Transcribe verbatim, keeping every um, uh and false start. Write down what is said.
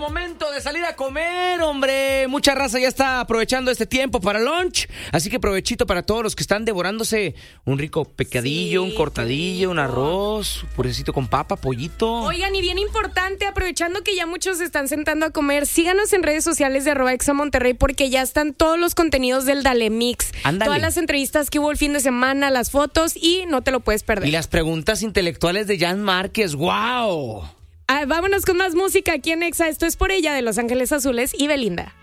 Momento de salir a comer, hombre. Mucha raza ya está aprovechando este tiempo para lunch. Así que provechito para todos los que están devorándose un rico pecadillo, sí, un cortadillo, un arroz, purecito con papa, pollito. Oigan, y bien importante, aprovechando que ya muchos se están sentando a comer, síganos en redes sociales de arroba Exa Monterrey porque ya están todos los contenidos del Dale Mix. Ándale. Todas las entrevistas que hubo el fin de semana, las fotos y no te lo puedes perder. Y las preguntas intelectuales de Jan Márquez, ¡wow! Ah, vámonos con más música aquí en Exa. Esto es Por Ella de Los Ángeles Azules y Belinda.